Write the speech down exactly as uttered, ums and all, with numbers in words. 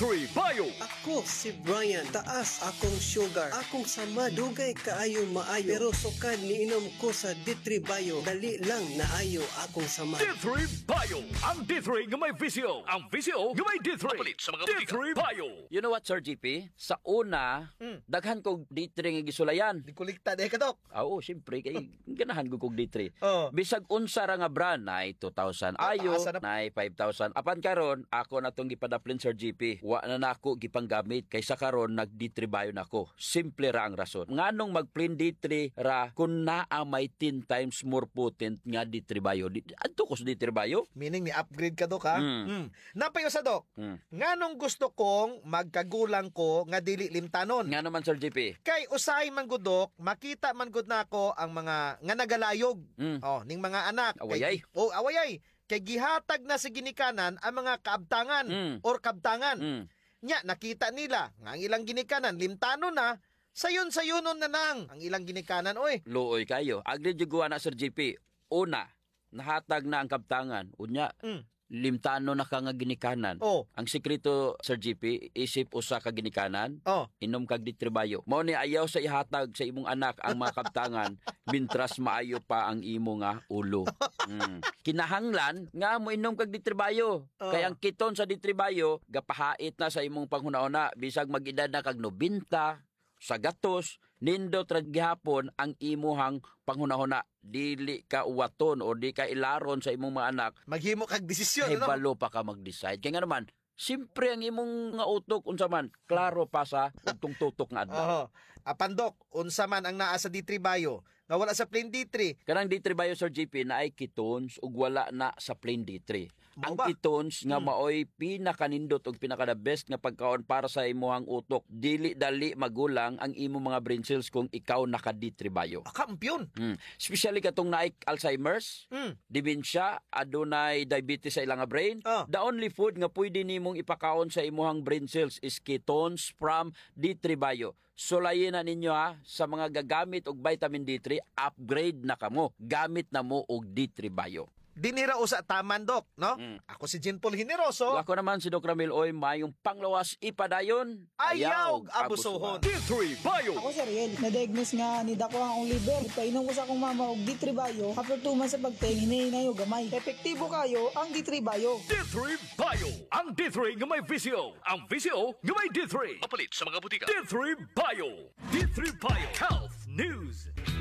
three Bio. Ako si Brian, taas akong sugar. Akong sama, dugay kaayo maayo. Pero sukad ni inom ko sa D three Bio. Dali lang naayo akong sama. D three Bio. Ang D three nga may visyo. Ang visyo nga may D three. Mapalit sa mga D three Bio. You know what, Sir G P? Sa una, Hmm. daghan kog D three nga gisulayan. Di kulikta de ka, Dok. Ah, Oo, siyempre, kay ganahan ko kog D three. Oh. Bisag unsa ra nga brand, na two thousand Ah, ayo, taasa na- na five thousand. Apan karon, ako na tong gipadaplin, Sir G P. Wa na nako gipanggamit, kaysa karon nag D three Bio nako. Simple ra ang rason. Nganong mag-plain D three ra kung naa may ten times more potent nga D three Bio. Di- Adto ko sa D three Bio? Meaning ni upgrade ka, Dok, ha? Mm. Mm. Napayo sa, Dok. Mm. Nganong gusto kong magkagulang ko nga dili limtanon? Nga naman, Sir G P. Kay usahay man gud, Dok, makita man gud nako ang mga nga nagalayog. Mm. Oh, ning mga anak. Awayay. Kay, oh, awayay. Kay gihatag na sa ginikanan ang mga kaabtangan Mm. or kabtangan. Mm. Nya, nakita nila nga ang ilang ginikanan limtanon na, sayon-sayonon na nang ang ilang ginikanan, oy. Luoy kayo. Agri juguan na, Sir G P. Una, nahatag na ang kabtangan. Unya, Mm. limtano na ka nga ginikanan. Oh. Ang sikreto, Sir G P, isip usa ka ginikanan, Oh. inom kag D three Bio. Mao ni ayaw sa ihatag sa imong anak ang mga kabtangan, bintras maayo pa ang imo nga ulo. Mm. Kinahanglan nga mo inom kag D three Bio. Oh. Kaya ang kiton sa D three Bio, gapahait na sa imong panghuna-una, bisag mag-edad na kag nobenta, sa gatos, nindot ra gihapon ang imuhang panghuna-huna. Dili ka uwaton o di ka ilaron sa imong mga anak, Maghimo kag desisyon, kay ano? balo pa ka mag-decide. Kaya nga naman, simpre ang imong nga utok, unsa man, klaro pa sa utong tutok nga adlaw. Oho. Apan, Dok, unsa man ang naa sa D three Bio nga wala sa plain D three. Kanang D three Bio, Sir G P, na ay ketones ug wala na sa plain D three. Mao Ang ba? ketones nga maoy pinakanindot ug pinaka the best nga pagkaon para sa imuhang utok. Dili dali magulang ang imong mga brain cells kung ikaw naka D three Bio. Ah, kampiyon. Hmm. Especially katong naay Alzheimer's, Hmm. dementia, adunay diabetes sa ilang nga brain. Ah. The only food nga pwede nimong ipakaon sa imuhang brain cells is ketones from D three Bio. Sulayin na ninyo ha, sa mga gagamit og vitamin D three, upgrade na kamo. Gamit na mo og D three Bio. Dinira usa taman, Dok, no? Mm. Ako si Jean Paul Generoso. Ako naman si Doc Ramil Oy, mayong panglawas ipadayon, Ayaw abusohon. D three Bio. Ako si Ariel, na-diagnose nga ni dako ang liver. Painom ko sa akong mama og D three Bio. After two months sa pagtingin, hinayo gamay. Epektibo kayo ang D three Bio. D three Bio. Ang D three nga may visyo. Ang visyo nga may D three. Mapalit sa mga butika. D three Bio. D three Bio. Health News.